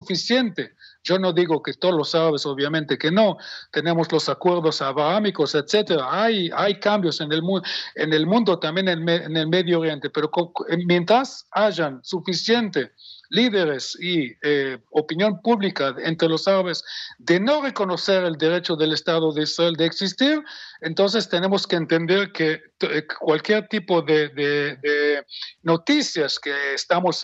suficiente. Yo no digo que todos los árabes, obviamente que no. Tenemos los acuerdos abrahámicos, etcétera. Hay cambios en el mundo también en el Medio Oriente, pero mientras hayan suficiente líderes y opinión pública entre los árabes de no reconocer el derecho del Estado de Israel de existir, entonces tenemos que entender que cualquier tipo de noticias que estamos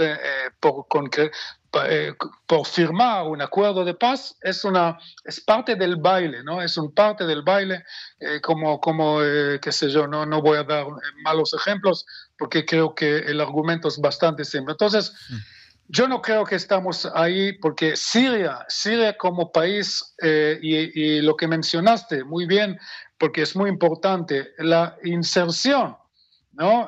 por firmar un acuerdo de paz es parte del baile, ¿no? Es un parte del baile, qué sé yo, no voy a dar malos ejemplos porque creo que el argumento es bastante simple. Entonces, yo no creo que estamos ahí porque Siria como país, y lo que mencionaste muy bien, porque es muy importante, la inserción, ¿no?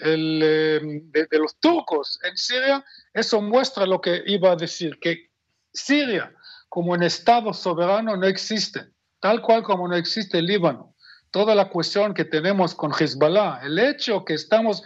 De los turcos en Siria, eso muestra lo que iba a decir, que Siria como un Estado soberano no existe, tal cual como no existe el Líbano. Toda la cuestión que tenemos con Hezbollah, el hecho que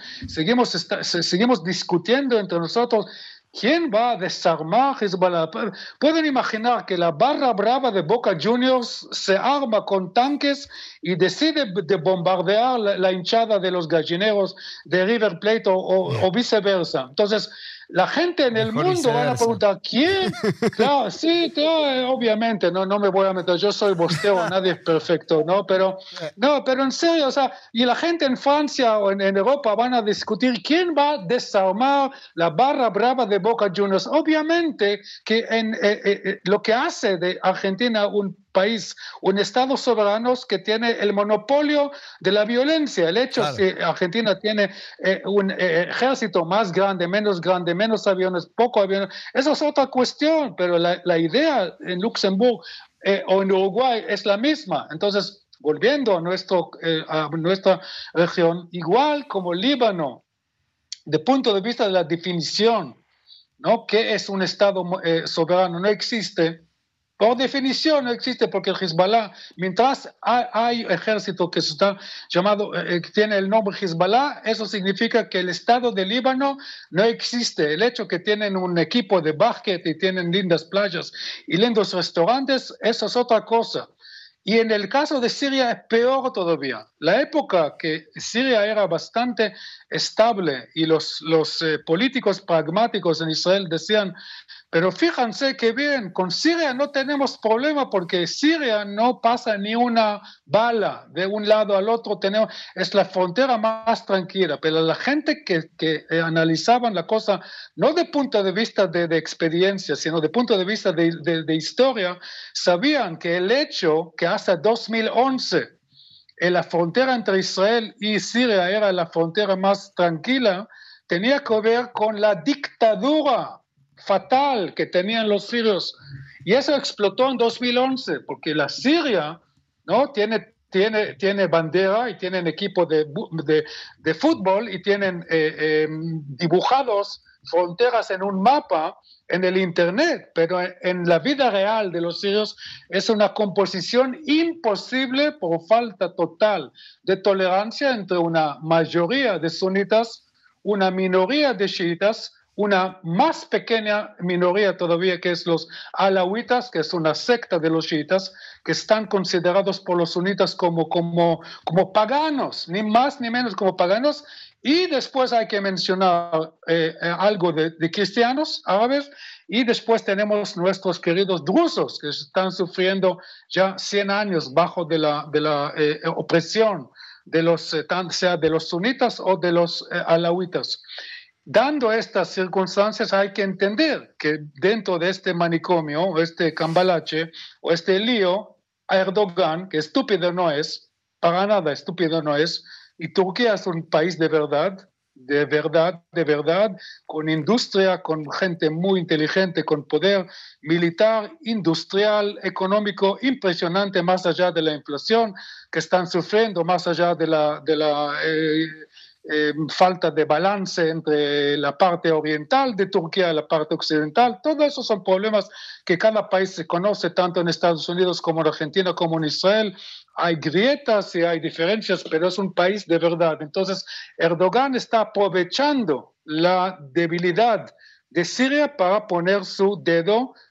seguimos discutiendo entre nosotros, ¿quién va a desarmar Hezbollah? Pueden imaginar que la barra brava de Boca Juniors se arma con tanques y decide de bombardear la hinchada de los gallineros de River Plate o viceversa. Entonces, la gente en el mundo van a preguntar, ¿quién? Claro, sí, claro, obviamente, no me voy a meter, yo soy bostero, nadie es perfecto, ¿no? Pero en serio, o sea, y la gente en Francia o en Europa van a discutir quién va a desarmar la barra brava de Boca Juniors. Obviamente que lo que hace de Argentina un país, un Estado soberano que tiene el monopolio de la violencia. El hecho es que Argentina tiene un ejército más grande, menos aviones, poco aviones. Eso es otra cuestión, pero la idea en Luxemburgo o en Uruguay es la misma. Entonces, volviendo a nuestra región, igual como Líbano, de punto de vista de la definición, ¿no? ¿Qué es un Estado soberano? No existe. Por definición no existe porque el Hezbollah, mientras hay ejército que está llamado, que tiene el nombre Hezbollah, eso significa que el Estado de Líbano no existe. El hecho que tienen un equipo de básquet y tienen lindas playas y lindos restaurantes, eso es otra cosa. Y en el caso de Siria es peor todavía. La época que Siria era bastante estable y los políticos pragmáticos en Israel decían, pero fíjense que bien, con Siria no tenemos problema porque Siria no pasa ni una bala de un lado al otro, es la frontera más tranquila, pero la gente que analizaban la cosa no de punto de vista de experiencia, sino de punto de vista de historia, sabían que el hecho que hasta 2011 la frontera entre Israel y Siria era la frontera más tranquila, tenía que ver con la dictadura fatal que tenían los sirios. Y eso explotó en 2011, porque la Siria, ¿no? tiene bandera y tienen equipo de fútbol y tienen dibujados fronteras en un mapa en el internet, pero en la vida real de los sirios es una composición imposible por falta total de tolerancia entre una mayoría de sunitas, una minoría de chiitas, una más pequeña minoría todavía que es los alawitas, que es una secta de los chiitas, que están considerados por los sunitas como paganos, ni más ni menos como paganos. Y después hay que mencionar algo de cristianos árabes, y después tenemos nuestros queridos drusos, que están sufriendo ya 100 años bajo de la opresión sea de los sunitas o de los alawitas. Dando estas circunstancias, hay que entender que dentro de este manicomio, o este cambalache, o este lío, Erdogan, que estúpido no es, para nada estúpido no es, y Turquía es un país de verdad, con industria, con gente muy inteligente, con poder militar, industrial, económico impresionante, más allá de la inflación que están sufriendo, más allá de la falta de balance entre la parte oriental de Turquía y la parte occidental. Todos esos son problemas que cada país se conoce, tanto en Estados Unidos como en Argentina como en Israel. Hay grietas y hay diferencias, pero es un país de verdad. Entonces, Erdogan está aprovechando la debilidad de Siria para poner su dedo